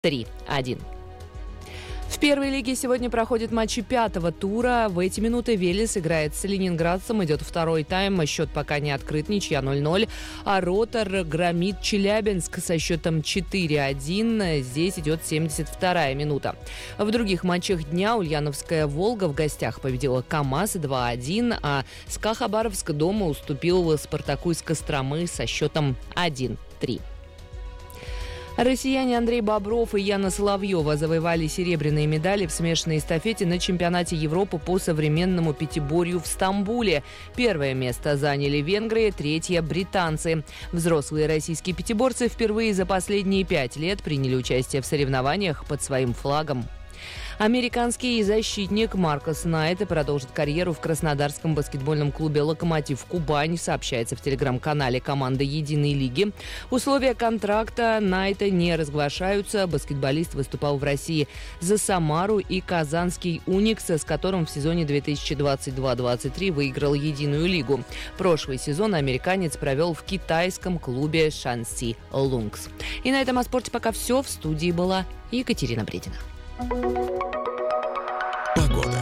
3-1. В первой лиге сегодня проходят матчи пятого тура. В эти минуты Велес играет с Ленинградцем. Идет второй тайм. Счет пока не открыт. Ничья 0-0. А Ротор громит Челябинск со счетом 4-1. Здесь идет 72-я минута. В других матчах дня Ульяновская «Волга» в гостях победила КамАЗ 2-1. А СКА Хабаровск дома уступил Спартаку из Костромы со счетом 1-3. Россияне Андрей Бобров и Яна Соловьева завоевали серебряные медали в смешанной эстафете на чемпионате Европы по современному пятиборью в Стамбуле. Первое место заняли венгры, третье – британцы. Взрослые российские пятиборцы впервые за последние 5 лет приняли участие в соревнованиях под своим флагом. Американский защитник Маркус Найт продолжит карьеру в краснодарском баскетбольном клубе «Локомотив Кубань», сообщается в телеграм-канале команды «Единой лиги». Условия контракта Найта не разглашаются. Баскетболист выступал в России за «Самару» и «Казанский Уникс», с которым в сезоне 2022-2023 выиграл «Единую лигу». Прошлый сезон американец провел в китайском клубе «Шанси Лункс». И на этом о спорте пока все. В студии была Екатерина Бредина. Погода.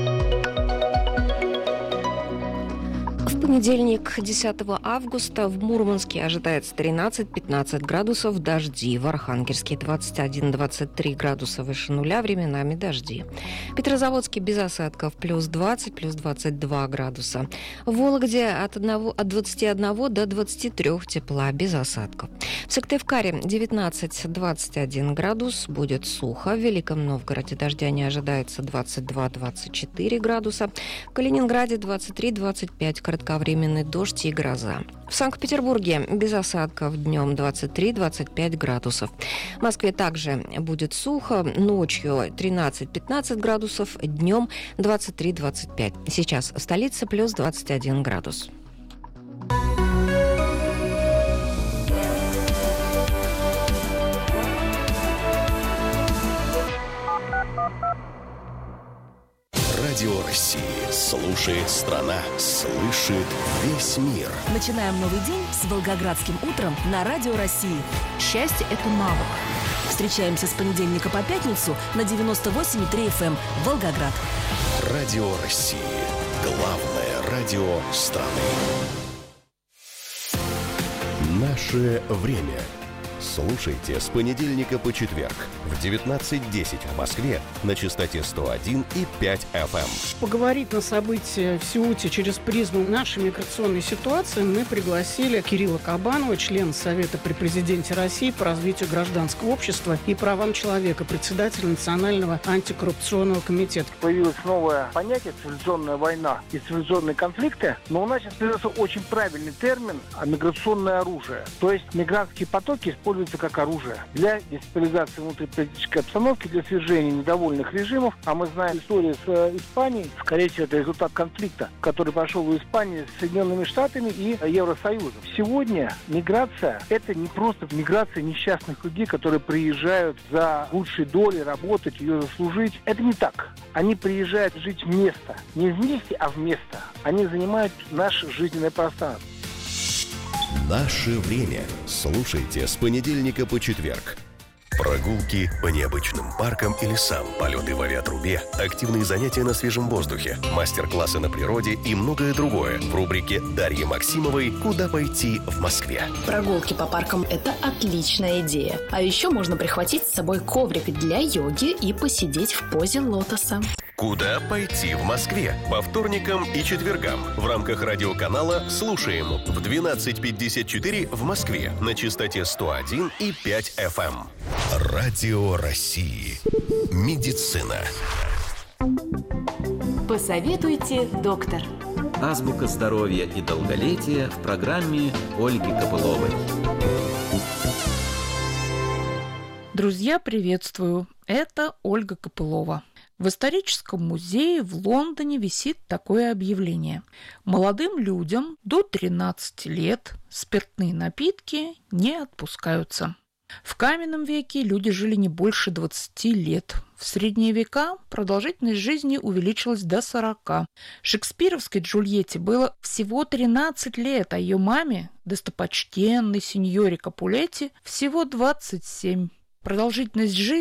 В понедельник, 10 августа, в Мурманске ожидается 13-15 градусов, дожди. В Архангельске 21-23 градуса выше нуля, временами дожди. В Петрозаводске без осадков плюс 20, плюс 22 градуса. В Вологде от 21 до 23 тепла, без осадков. В Сыктывкаре 19-21 градус, будет сухо. В Великом Новгороде дождя не ожидается, 22-24 градуса. В Калининграде 23-25, кратковременный дождь и гроза. В Санкт-Петербурге без осадков, днем 23-25 градусов. В Москве также будет сухо, ночью 13-15 градусов, днем 23-25. Сейчас в столице плюс 21 градус. Радио России. Слушает страна. Слышит весь мир. Начинаем новый день с Волгоградским утром на Радио России. Счастье – это навык. Встречаемся с понедельника по пятницу на 98,3 FM Волгоград. Радио России. Главное радио страны. Наше время. Слушайте с понедельника по четверг в 19:10 в Москве на частоте 101,5 FM. Поговорить на события в Сеуте через призму нашей миграционной ситуации мы пригласили Кирилла Кабанова, члена Совета при президенте России по развитию гражданского общества и правам человека, председателя Национального антикоррупционного комитета. Появилось новое понятие «цивилизационная война» и «цивилизационные конфликты», но у нас сейчас появился очень правильный термин «миграционное оружие». То есть мигрантские потоки используются как оружие для дестабилизации внутриполитической обстановки, для свержения недовольных режимов. А мы знаем историю с Испанией. Скорее всего, это результат конфликта, который прошел в Испании с Соединенными Штатами и Евросоюзом. Сегодня миграция – это не просто миграция несчастных людей, которые приезжают за лучшей долей, работать, ее заслужить. Это не так. Они приезжают жить в место. Не вместе, а в место. Они занимают наше жизненное пространство. Наше время. Слушайте с понедельника по четверг. Прогулки по необычным паркам и лесам, полеты в авиатрубе, активные занятия на свежем воздухе, мастер-классы на природе и многое другое в рубрике Дарьи Максимовой «Куда пойти в Москве». Прогулки по паркам – это отличная идея. А еще можно прихватить с собой коврик для йоги и посидеть в позе лотоса. «Куда пойти в Москве» по вторникам и четвергам в рамках радиоканала «Слушаем» в 12:54 в Москве на частоте 101,5 FM. Радио России. Медицина. Посоветуйте, доктор. Азбука здоровья и долголетия в программе Ольги Копыловой. Друзья, приветствую. Это Ольга Копылова. В историческом музее в Лондоне висит такое объявление. Молодым людям до 13 лет спиртные напитки не отпускаются. В каменном веке люди жили не больше 20 лет. В средние века продолжительность жизни увеличилась до 40. Шекспировской Джульетте было всего 13 лет, а ее маме, достопочтенной сеньоре Капулетти, всего 27. Продолжительность жизни